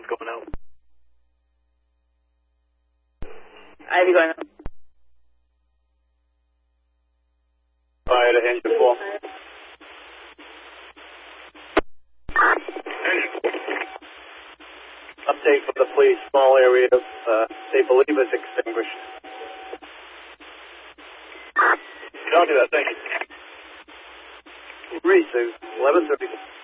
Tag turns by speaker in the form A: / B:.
A: going out.
B: Ivy going out.
A: Fire to engine 4. Update from the police, small area, they believe is extinguished. Don't do that, thank you. Reese, 11:30.